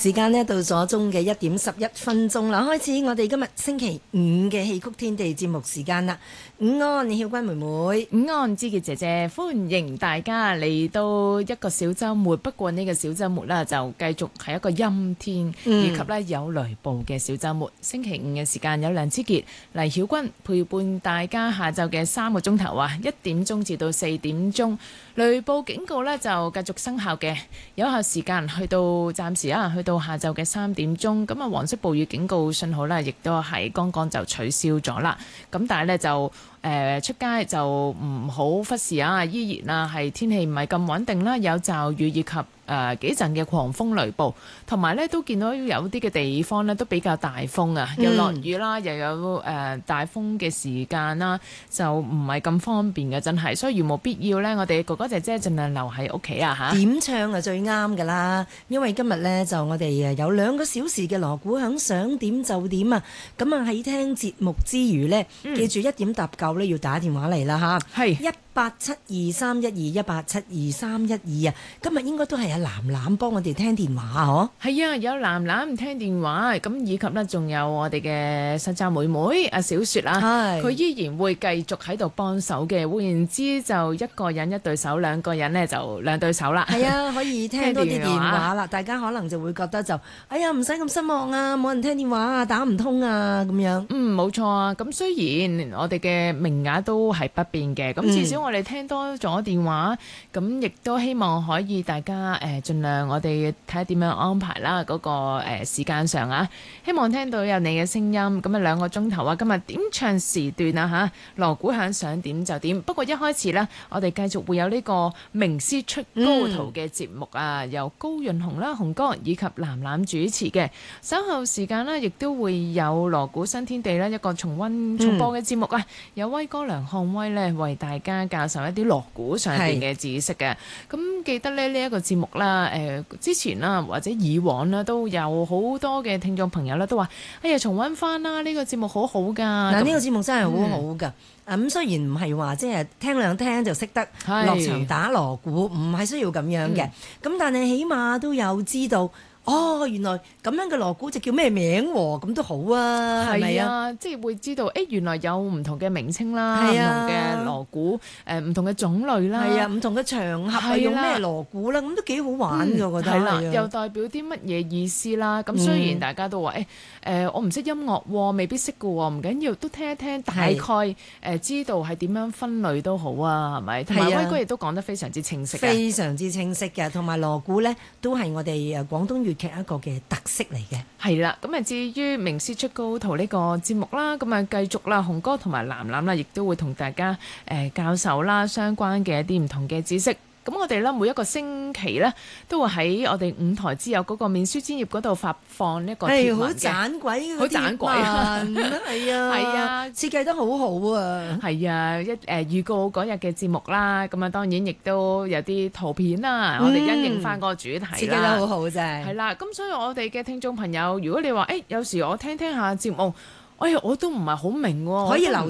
時間呢到咗中嘅1:11啦，開始我哋今日星期五嘅戲曲天地節目時間啦。午安，曉君妹妹， 午安，知傑姐姐，歡迎大家嚟到一個小週末。不過呢個小週末啦，就繼續係一個陰天，以及咧有雷暴嘅小週末。星期五嘅時間有梁知傑、黎曉君陪伴大家下晝嘅3個鐘頭啊，1點鐘至到4點鐘。雷暴警告呢就繼續生效嘅，有效時間去到暫時去到下晝嘅3點鐘。咁啊，黃色暴雨警告信號呢亦都係剛剛就取消咗啦。咁但係呢就出街就唔好忽視啊，依然係天氣唔係咁穩定啦，有驟雨以及幾陣嘅狂風雷暴，同埋咧都見到有啲嘅地方咧都比較大風啊，又落雨啦，又有大風嘅時間啦，就唔係咁方便嘅，真係，所以如無必要咧，我哋哥哥姐姐盡量留喺屋企啊嚇。 點唱啊最啱㗎啦，因為今日咧就我哋有2個小時嘅鑼鼓響，想點就點啊！咁啊喺聽節目之餘咧，記住1點搭夠咧要打電話嚟啦嚇，係1872312，1872312啊！今日應該都係阿藍藍幫我哋聽電話嗬？係啊，有藍藍聽電話，咁以及呢仲有我哋嘅實習妹妹阿小雪啊，佢依然會繼續喺度幫手嘅。換言之，就1個人1對手，2個人呢就2對手啦。係啊，可以聽多啲電話啦。大家可能就會覺得就哎呀唔使咁失望啊，冇人聽電話啊，打唔通啊咁樣。冇錯啊。咁雖然我哋嘅名額都係不變嘅，咁至少我哋聽多咗電話，咁亦都希望可以大家盡量我哋睇下點樣安排啦，嗰個時間上啊，希望聽到有你嘅聲音。咁啊2個鐘頭啊，今日點唱時段啊嚇，鑼鼓響想點就點。不過一開始呢，我哋繼續會有呢個名師出高徒嘅節目啊，由高潤鴻啦、鴻哥以及藍藍主持嘅。稍後時間呢，亦都會有鑼鼓新天地啦，一個重播嘅節目啊，有威哥梁漢威呢，為大家教授一啲鑼鼓上邊嘅知識嘅。咁記得咧呢一個節目啦，之前啦或者以往啦都有好多嘅聽眾朋友啦都話，哎呀重溫翻啦，呢個節目好好㗎。嗱，呢個節目真係好好㗎。咁雖然唔係話即係聽兩聽就識得落場打鑼鼓，唔係需要咁樣嘅。咁但係起碼都有知道。哦，原來咁樣嘅鑼鼓就叫咩名喎？咁都好啊，係咪啊？即係會知道，原來有唔同嘅名稱啦，唔同嘅鑼鼓，唔同嘅種類啦，係啊，唔同嘅場合係用咩鑼鼓啦，咁都幾好玩㗎，我覺得。係啦，又代表啲乜嘢意思啦？咁雖然大家都話，我唔識音樂喎，未必識㗎喎，唔緊要，都聽一聽，大概知道係點樣分類都好啊，係咪？同埋威哥亦都講得非常之清晰，非常之清晰嘅，同埋鑼鼓咧都係我哋廣東粵劇一個嘅特色嚟嘅。係啦，咁啊至於名師出高徒呢個節目啦，咁啊繼續啦，鴻哥同埋藍藍啦，亦都會同大家教授啦相關嘅一啲唔同嘅知識。咁我哋咧每一個星期咧都會喺我哋5台之友嗰個面書專頁嗰度發放一個貼文嘅，好盞鬼，好盞鬼啊！係啊，係啊，設計得好好啊！係啊，預告嗰日嘅節目啦，咁啊當然亦都有啲圖片啦，我哋因應翻嗰個主題啦，設計得好好真係。係啦，咁所以我哋嘅聽眾朋友，如果你話有時我聽下節目，我都唔係好明喎，可以留